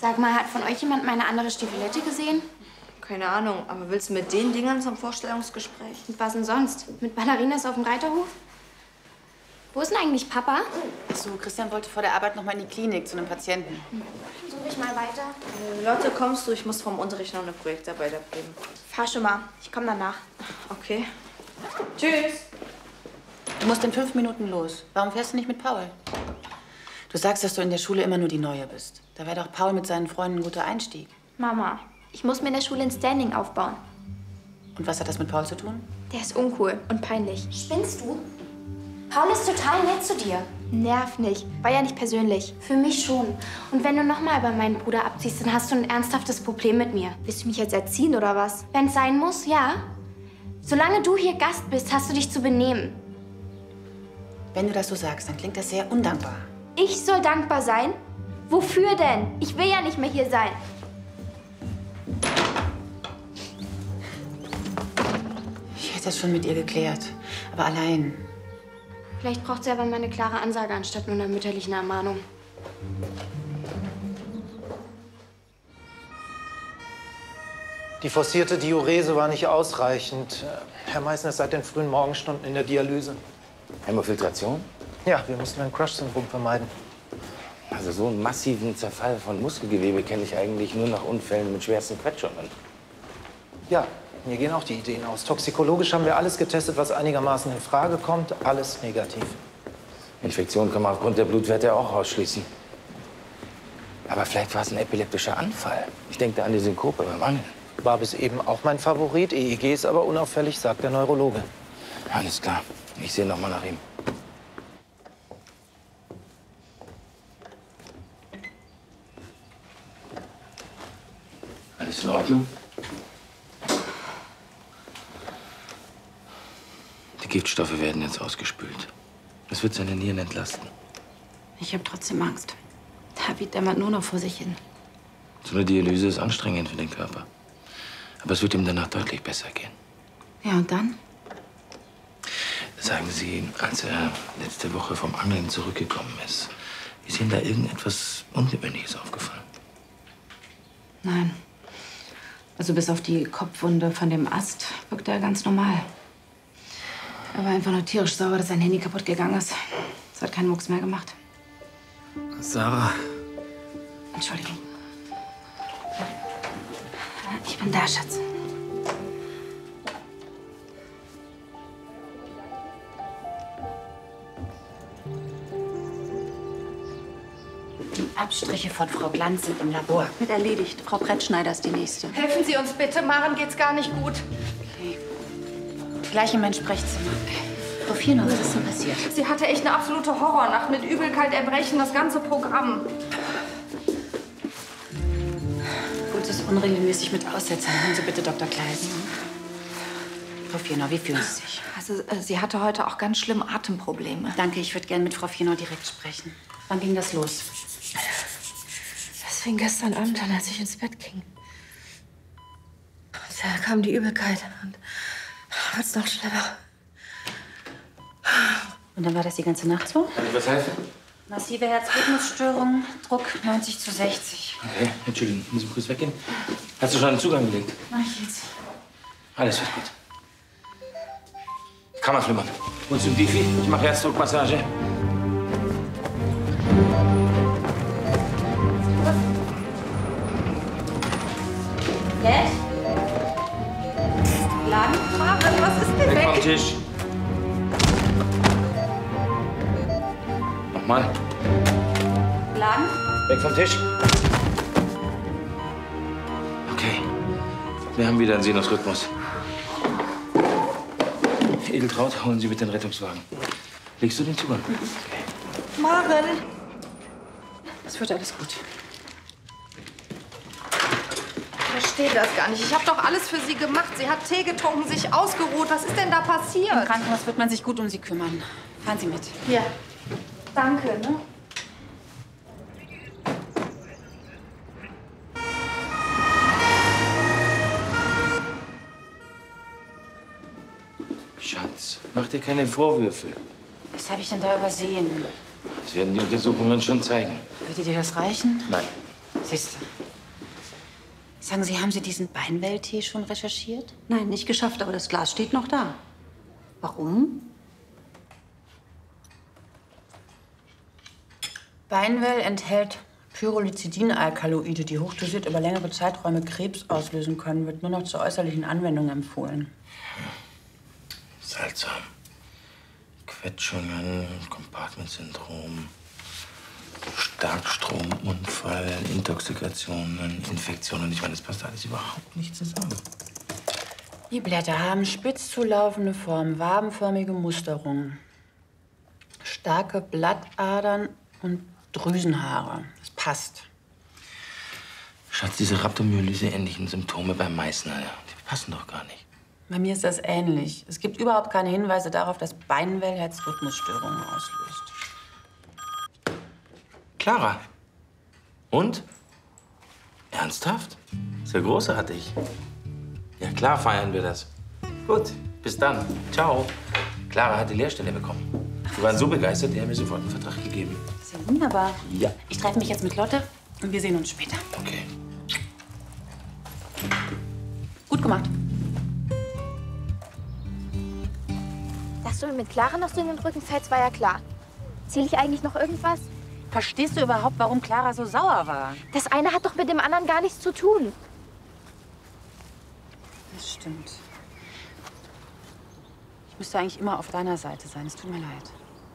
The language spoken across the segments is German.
Sag mal, hat von euch jemand meine andere Stiefelette gesehen? Keine Ahnung, aber willst du mit den Dingern zum Vorstellungsgespräch? Und was denn sonst? Mit Ballerinas auf dem Reiterhof? Wo ist denn eigentlich Papa? Ach so, Christian wollte vor der Arbeit noch mal in die Klinik zu einem Patienten. Suche ich mal weiter. Lotte, kommst du? Ich muss vom Unterricht noch eine Projektarbeit abgeben. Fahr schon mal. Ich komme danach. Okay. Tschüss. Du musst in 5 Minuten los. Warum fährst du nicht mit Paul? Du sagst, dass du in der Schule immer nur die Neue bist. Da wäre doch Paul mit seinen Freunden ein guter Einstieg. Mama, ich muss mir in der Schule ein Standing aufbauen. Und was hat das mit Paul zu tun? Der ist uncool und peinlich. Spinnst du? Paul ist total nett zu dir. Nerv nicht. War ja nicht persönlich. Für mich schon. Und wenn du noch mal über meinen Bruder abziehst, dann hast du ein ernsthaftes Problem mit mir. Willst du mich jetzt erziehen oder was? Wenn es sein muss, ja. Solange du hier Gast bist, hast du dich zu benehmen. Wenn du das so sagst, dann klingt das sehr undankbar. Ich soll dankbar sein? Wofür denn? Ich will ja nicht mehr hier sein. Ich hätte das schon mit ihr geklärt. Aber allein. Vielleicht braucht sie aber mal eine klare Ansage anstatt nur einer mütterlichen Ermahnung. Die forcierte Diurese war nicht ausreichend. Herr Meißner ist seit den frühen Morgenstunden in der Dialyse. Hämofiltration? Ja, wir mussten ein Crush-Syndrom vermeiden. Also so einen massiven Zerfall von Muskelgewebe kenne ich eigentlich nur nach Unfällen mit schwersten Quetschungen. Ja, mir gehen auch die Ideen aus. Toxikologisch haben wir alles getestet, was einigermaßen in Frage kommt. Alles negativ. Infektion kann man aufgrund der Blutwerte auch ausschließen. Aber vielleicht war es ein epileptischer Anfall. Ich denke da an die Synkope beim Angeln. War bis eben auch mein Favorit. EEG ist aber unauffällig, sagt der Neurologe. Alles klar. Ich sehe noch mal nach ihm. Alles in Ordnung? Die Giftstoffe werden jetzt ausgespült. Das wird seine Nieren entlasten. Ich habe trotzdem Angst. David dämmert nur noch vor sich hin. So eine Dialyse ist anstrengend für den Körper. Aber es wird ihm danach deutlich besser gehen. Ja, und dann? Sagen Sie, als er letzte Woche vom Angeln zurückgekommen ist, ist Ihnen da irgendetwas Ungewöhnliches aufgefallen? Nein. Also bis auf die Kopfwunde von dem Ast wirkt er ganz normal. Er war einfach nur tierisch sauer, dass sein Handy kaputt gegangen ist. Es hat keinen Mucks mehr gemacht. Sarah. Entschuldigung. Ich bin da, Schatz. Die Abstriche von Frau Glanz sind im Labor. Wird erledigt. Frau Brettschneider ist die nächste. Helfen Sie uns bitte, Maren geht's gar nicht gut. Okay. Gleich in mein Sprechzimmer. Frau Vierner, was ist denn passiert? Sie hatte echt eine absolute Horrornacht mit Übelkeit, Erbrechen, das ganze Programm. Gut, ist unregelmäßig mit Aussetzern. Hören Sie bitte Dr. Kleisen. Frau Vierner, wie fühlen Sie sich? Also, sie hatte heute auch ganz schlimm Atemprobleme. Danke, ich würde gerne mit Frau Vierner direkt sprechen. Wann ging das los? Das fing gestern Abend an, als ich ins Bett ging. Da kam die Übelkeit und wird's noch schlimmer. Und dann war das die ganze Nacht so? Kann ich was helfen? Massive Herzrhythmusstörung, Druck 90/60. Okay, Entschuldigung, müssen wir kurz weggehen? Hast du schon einen Zugang gelegt? Mach ich jetzt. Alles wird gut. Kammerflimmern. Holst du ein Wifi? Ich mache Herzdruckmassage. Geld? Laden? Maren, was ist denn Weg vom weg? Tisch. Nochmal. Laden? Weg vom Tisch. Okay. Wir haben wieder einen Sinusrhythmus. Edeltraut, holen Sie bitte den Rettungswagen. Legst du den Zugang? Okay. Maren! Es wird alles gut. Ich verstehe das gar nicht. Ich habe doch alles für sie gemacht. Sie hat Tee getrunken, sich ausgeruht. Was ist denn da Im passiert? Krankenhaus wird man sich gut um Sie kümmern. Fahren Sie mit. Ja. Danke, ne? Schatz, mach dir keine Vorwürfe. Was habe ich denn da übersehen? Das werden die Untersuchungen schon zeigen. Würde dir das reichen? Nein. Siehst du. Sagen Sie, haben Sie diesen Beinwell-Tee schon recherchiert? Nein, nicht geschafft, aber das Glas steht noch da. Warum? Beinwell enthält Pyrrolizidin-Alkaloide, die hochdosiert über längere Zeiträume Krebs auslösen können, wird nur noch zur äußerlichen Anwendung empfohlen. Seltsam. Quetschungen, Compartment-Syndrom, Starkstromunfall, Intoxikationen, Infektionen. Ich meine, das passt alles überhaupt nicht zusammen. Die Blätter haben spitz zulaufende Form, wabenförmige Musterung, starke Blattadern und Drüsenhaare. Das passt. Schatz, diese Rhabdomyolyse-ähnlichen Symptome bei Meißner, die passen doch gar nicht. Bei mir ist das ähnlich. Es gibt überhaupt keine Hinweise darauf, dass Beinwell Herzrhythmusstörungen auslöst. Clara. Und? Ernsthaft? Ist ja großartig. Ja, klar feiern wir das. Gut, bis dann. Ciao. Clara hat die Lehrstelle bekommen. Die waren so begeistert, die haben mir sofort einen Vertrag gegeben. Das ist ja wunderbar. Ja. Ich treffe mich jetzt mit Lotte und wir sehen uns später. Okay. Gut gemacht. Dass du mir mit Clara noch so in den Rücken fällst, war ja klar. Ziel ich eigentlich noch irgendwas? Verstehst du überhaupt, warum Clara so sauer war? Das eine hat doch mit dem anderen gar nichts zu tun. Das stimmt. Ich müsste eigentlich immer auf deiner Seite sein. Es tut mir leid.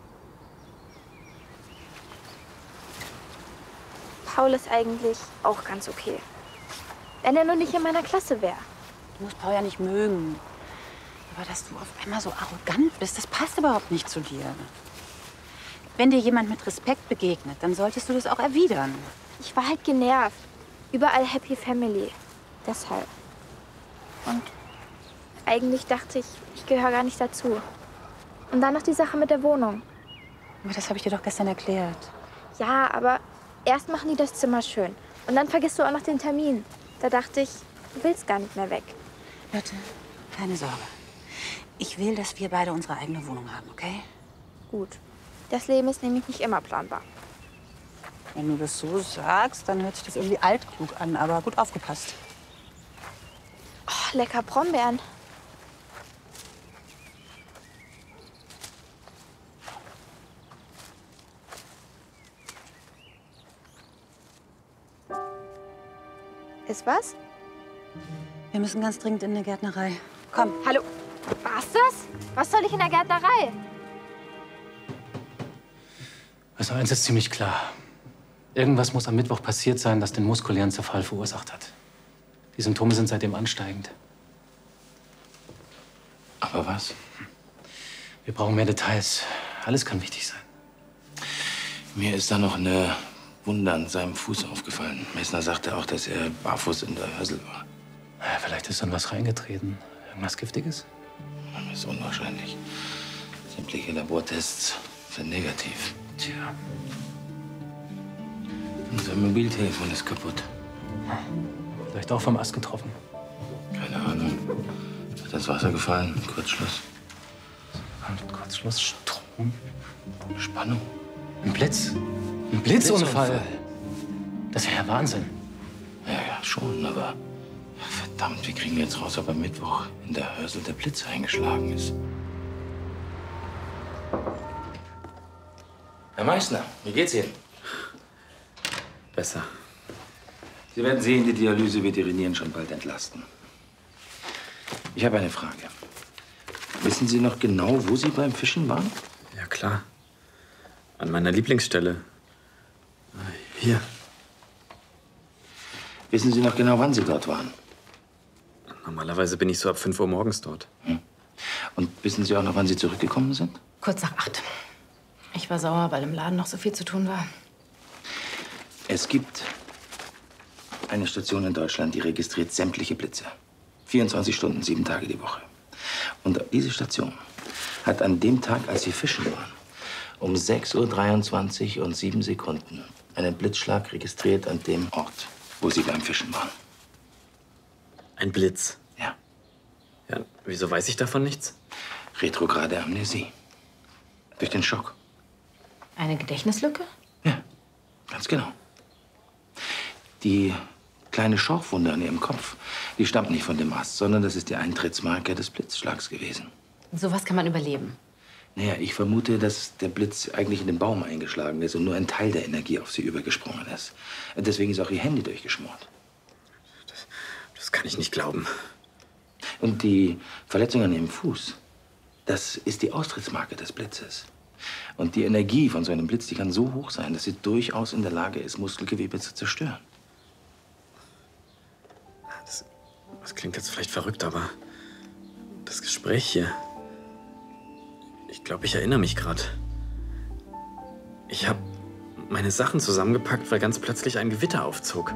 Paul ist eigentlich auch ganz okay. Wenn er nur nicht in meiner Klasse wäre. Du musst Paul ja nicht mögen. Aber dass du auf einmal so arrogant bist, das passt überhaupt nicht zu dir. Wenn dir jemand mit Respekt begegnet, dann solltest du das auch erwidern. Ich war halt genervt. Überall Happy Family. Deshalb. Und eigentlich dachte ich, ich gehöre gar nicht dazu. Und dann noch die Sache mit der Wohnung. Aber das habe ich dir doch gestern erklärt. Ja, aber erst machen die das Zimmer schön. Und dann vergisst du auch noch den Termin. Da dachte ich, du willst gar nicht mehr weg. Lotte, keine Sorge. Ich will, dass wir beide unsere eigene Wohnung haben, okay? Gut. Das Leben ist nämlich nicht immer planbar. Wenn du das so sagst, dann hört sich das irgendwie altklug an, aber gut aufgepasst. Oh, lecker Brombeeren. Ist was? Wir müssen ganz dringend in eine Gärtnerei. Komm. Hallo. War's das? Was soll ich in der Gärtnerei? Also eins ist ziemlich klar. Irgendwas muss am Mittwoch passiert sein, das den muskulären Zerfall verursacht hat. Die Symptome sind seitdem ansteigend. Aber was? Wir brauchen mehr Details. Alles kann wichtig sein. Mir ist da noch eine Wunde an seinem Fuß aufgefallen. Messner sagte auch, dass er barfuß in der Hörsel war. Ja, vielleicht ist dann was reingetreten. Irgendwas Giftiges? Das ist unwahrscheinlich. Sämtliche Labortests sind negativ. Tja. Unser Mobiltelefon ist kaputt. Vielleicht auch vom Ast getroffen. Keine Ahnung. Ist ins Wasser gefallen. Kurzschluss. Kurzschluss, Strom, Spannung. ein Blitz. Ein Blitzunfall. Das wäre ja Wahnsinn. Ja, schon, aber verdammt, wir kriegen jetzt raus, ob am Mittwoch in der Hörsel der Blitz eingeschlagen ist. Herr Meißner, wie geht's Ihnen? Besser. Sie werden sehen, die Dialyse wird Ihre Nieren schon bald entlasten. Ich habe eine Frage. Wissen Sie noch genau, wo Sie beim Fischen waren? Ja, klar. An meiner Lieblingsstelle. Hier. Wissen Sie noch genau, wann Sie dort waren? Normalerweise bin ich so ab 5 Uhr morgens dort. Und wissen Sie auch noch, wann Sie zurückgekommen sind? Kurz nach 8. Ich war sauer, weil im Laden noch so viel zu tun war. Es gibt eine Station in Deutschland, die registriert sämtliche Blitze. 24 Stunden, 7 Tage die Woche. Und diese Station hat an dem Tag, als Sie fischen waren, um 6:23 Uhr und 7 Sekunden einen Blitzschlag registriert an dem Ort, wo Sie beim Fischen waren. Ein Blitz? Ja. Ja, wieso weiß ich davon nichts? Retrograde Amnesie. Durch den Schock. Eine Gedächtnislücke? Ja, ganz genau. Die kleine Schorfwunde an ihrem Kopf, die stammt nicht von dem Ast, sondern das ist die Eintrittsmarke des Blitzschlags gewesen. Sowas kann man überleben. Naja, ich vermute, dass der Blitz eigentlich in den Baum eingeschlagen ist und nur ein Teil der Energie auf sie übergesprungen ist. Deswegen ist auch ihr Handy durchgeschmort. Das kann ich nicht glauben. Und die Verletzung an ihrem Fuß, das ist die Austrittsmarke des Blitzes. Und die Energie von so einem Blitz, die kann so hoch sein, dass sie durchaus in der Lage ist, Muskelgewebe zu zerstören. Das klingt jetzt vielleicht verrückt, aber das Gespräch hier... Ich glaube, ich erinnere mich gerade. Ich habe meine Sachen zusammengepackt, weil ganz plötzlich ein Gewitter aufzog.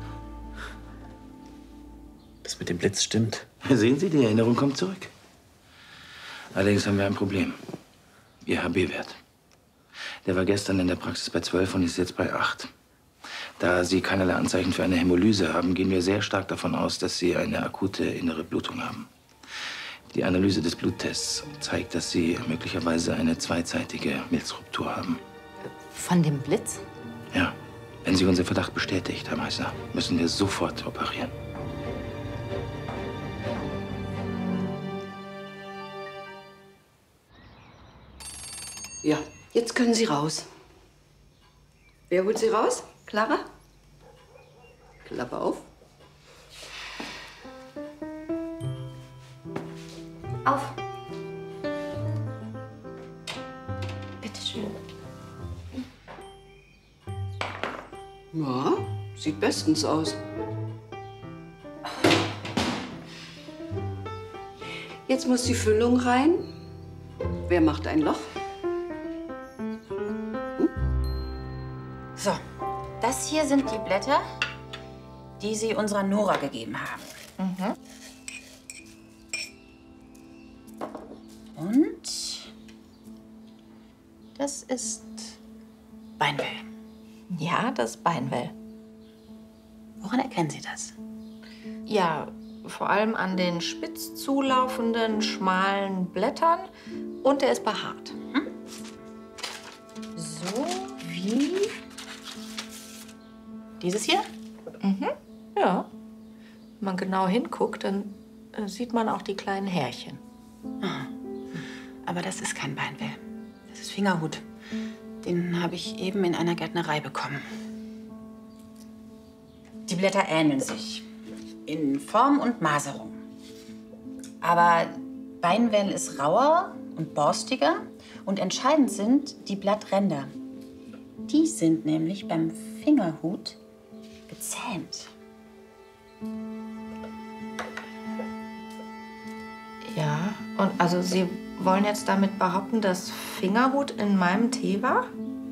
Das mit dem Blitz stimmt. Sehen Sie, die Erinnerung kommt zurück. Allerdings haben wir ein Problem. Ihr HB-Wert. Der war gestern in der Praxis bei 12 und ist jetzt bei 8. Da Sie keinerlei Anzeichen für eine Hämolyse haben, gehen wir sehr stark davon aus, dass Sie eine akute innere Blutung haben. Die Analyse des Bluttests zeigt, dass Sie möglicherweise eine zweizeitige Milzruptur haben. Von dem Blitz? Ja. Wenn sich unser Verdacht bestätigt, Herr Meißner, müssen wir sofort operieren. Ja, jetzt können Sie raus. Wer holt Sie raus? Clara? Klappe auf. Auf. Bitte schön. Ja, sieht bestens aus. Jetzt muss die Füllung rein. Wer macht ein Loch? So, das hier sind die Blätter, die Sie unserer Nora gegeben haben. Und das ist Beinwell. Ja, das Beinwell. Woran erkennen Sie das? Ja, vor allem an den spitz zulaufenden, schmalen Blättern. Und er ist behaart. So wie dieses hier? Ja. Wenn man genau hinguckt, dann sieht man auch die kleinen Härchen. Aber das ist kein Beinwell. Das ist Fingerhut. Den habe ich eben in einer Gärtnerei bekommen. Die Blätter ähneln sich. In Form und Maserung. Aber Beinwell ist rauer und borstiger. Und entscheidend sind die Blattränder. Die sind nämlich beim Fingerhut gezähnt. Ja, und also Sie wollen jetzt damit behaupten, dass Fingerhut in meinem Tee war?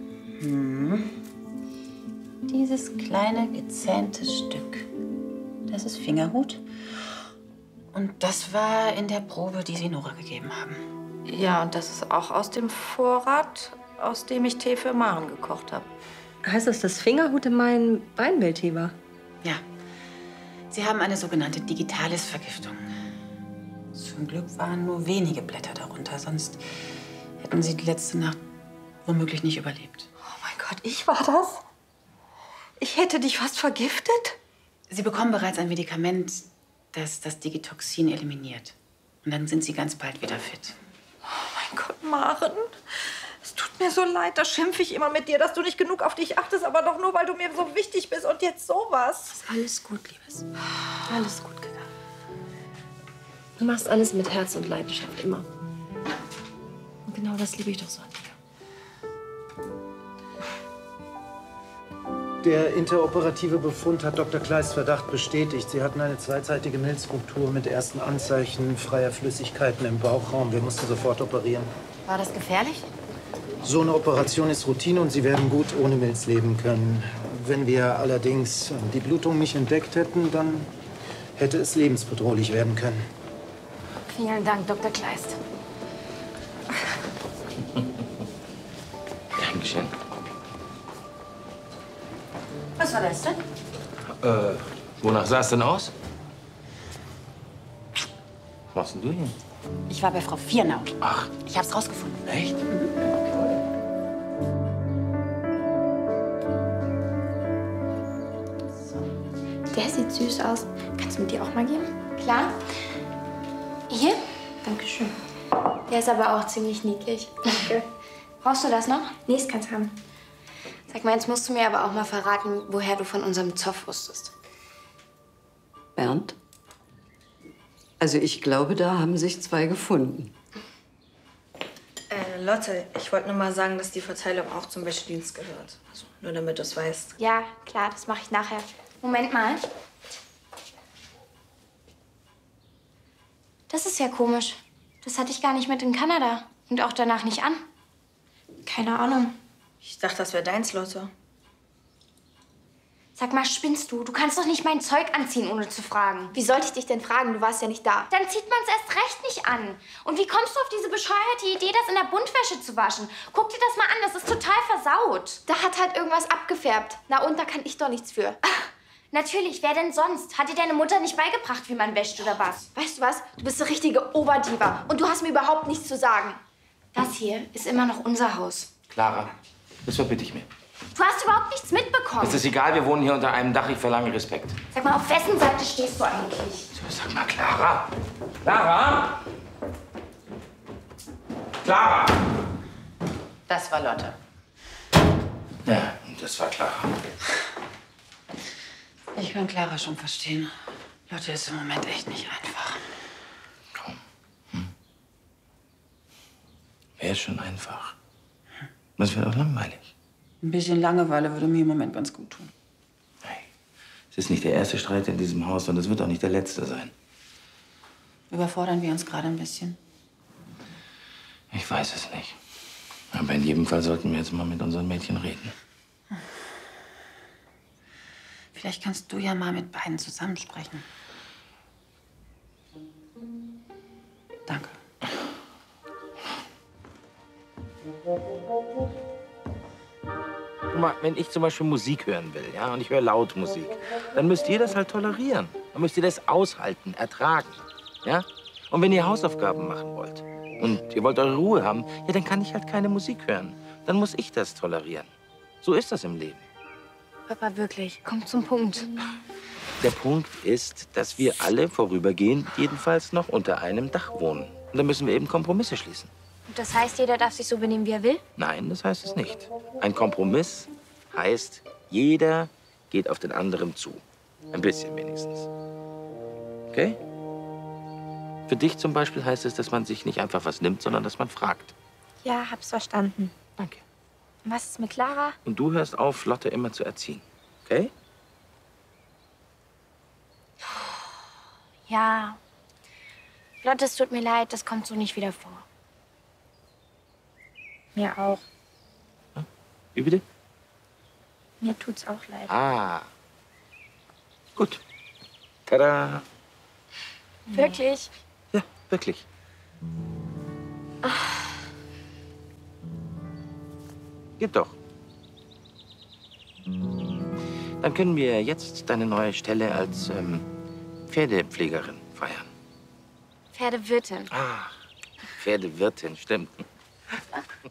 Dieses kleine gezähnte Stück, das ist Fingerhut. Und das war in der Probe, die Sie Nora gegeben haben. Ja, und das ist auch aus dem Vorrat, aus dem ich Tee für Maren gekocht habe. Heißt das, dass Fingerhut in meinem Beinwelltee war? Ja. Sie haben eine sogenannte Digitalis-Vergiftung. Zum Glück waren nur wenige Blätter darunter, sonst hätten Sie die letzte Nacht womöglich nicht überlebt. Oh mein Gott, ich war das? Ich hätte dich fast vergiftet? Sie bekommen bereits ein Medikament, das das Digitoxin eliminiert. Und dann sind Sie ganz bald wieder fit. Oh mein Gott, Maren. Es tut mir so leid, da schimpfe ich immer mit dir, dass du nicht genug auf dich achtest, aber doch nur, weil du mir so wichtig bist und jetzt sowas. Ist alles gut, Liebes. Alles gut gegangen. Du machst alles mit Herz und Leidenschaft, immer. Und genau das liebe ich doch so an dir. Der interoperative Befund hat Dr. Kleists Verdacht bestätigt. Sie hatten eine zweizeitige Milzruptur mit ersten Anzeichen freier Flüssigkeiten im Bauchraum. Wir mussten sofort operieren. War das gefährlich? So eine Operation ist Routine und Sie werden gut ohne Milz leben können. Wenn wir allerdings die Blutung nicht entdeckt hätten, dann hätte es lebensbedrohlich werden können. Vielen Dank, Dr. Kleist. Dankeschön. Was war das denn? Wonach sah es denn aus? Was machst denn du hier? Ich war bei Frau Viernau. Ach. Ich hab's rausgefunden. Echt? So. Der sieht süß aus. Kannst du mir die auch mal geben? Klar. Hier? Dankeschön. Der ist aber auch ziemlich niedlich. Danke. Brauchst du das noch? Nee, das kannst du haben. Sag mal, jetzt musst du mir aber auch mal verraten, woher du von unserem Zoff wusstest. Bernd? Also ich glaube, da haben sich zwei gefunden. Lotte, ich wollte nur mal sagen, dass die Verteilung auch zum Wäschedienst gehört. Also nur damit du es weißt. Ja, klar, das mache ich nachher. Moment mal. Das ist ja komisch. Das hatte ich gar nicht mit in Kanada. Und auch danach nicht an. Keine Ahnung. Ich dachte, das wäre deins, Lotte. Sag mal, spinnst du? Du kannst doch nicht mein Zeug anziehen, ohne zu fragen. Wie sollte ich dich denn fragen? Du warst ja nicht da. Dann zieht man es erst recht nicht an. Und wie kommst du auf diese bescheuerte Idee, das in der Buntwäsche zu waschen? Guck dir das mal an, das ist total versaut. Da hat halt irgendwas abgefärbt. Na und, da kann ich doch nichts für. Ach, natürlich, wer denn sonst? Hat dir deine Mutter nicht beigebracht, wie man wäscht oder was? Weißt du was? Du bist eine richtige Oberdiva. Und du hast mir überhaupt nichts zu sagen. Das hier ist immer noch unser Haus. Clara, das verbitte ich mir. Du hast überhaupt nichts mitbekommen. Es ist egal, wir wohnen hier unter einem Dach. Ich verlange Respekt. Sag mal, auf wessen Seite stehst du eigentlich? So, sag mal, Clara. Clara? Clara! Das war Lotte. Ja, das war Clara. Ich kann Clara schon verstehen. Lotte ist im Moment echt nicht einfach. Komm. Wäre schon einfach. Das wäre doch langweilig. Ein bisschen Langeweile würde mir im Moment ganz gut tun. Hey, es ist nicht der erste Streit in diesem Haus und es wird auch nicht der letzte sein. Überfordern wir uns gerade ein bisschen? Ich weiß es nicht. Aber in jedem Fall sollten wir jetzt mal mit unseren Mädchen reden. Vielleicht kannst du ja mal mit beiden zusammensprechen. Danke. Guck mal, wenn ich zum Beispiel Musik hören will, ja, und ich höre laut Musik, dann müsst ihr das halt tolerieren. Dann müsst ihr das aushalten, ertragen, ja? Und wenn ihr Hausaufgaben machen wollt und ihr wollt eure Ruhe haben, ja, dann kann ich halt keine Musik hören. Dann muss ich das tolerieren. So ist das im Leben. Papa, wirklich, komm zum Punkt. Der Punkt ist, dass wir alle vorübergehend jedenfalls noch unter einem Dach wohnen. Und da müssen wir eben Kompromisse schließen. Und das heißt, jeder darf sich so benehmen, wie er will? Nein, das heißt es nicht. Ein Kompromiss heißt, jeder geht auf den anderen zu. Ein bisschen wenigstens. Okay? Für dich zum Beispiel heißt es, dass man sich nicht einfach was nimmt, sondern dass man fragt. Ja, hab's verstanden. Danke. Und was ist mit Clara? Und du hörst auf, Lotte immer zu erziehen. Okay? Ja. Lotte, es tut mir leid, das kommt so nicht wieder vor. Mir auch. Wie bitte? Mir tut's auch leid. Ah. Gut. Tada. Wirklich? Ja, wirklich. Geht doch. Dann können wir jetzt deine neue Stelle als Pferdepflegerin feiern. Pferdewirtin. Ah, Pferdewirtin, stimmt.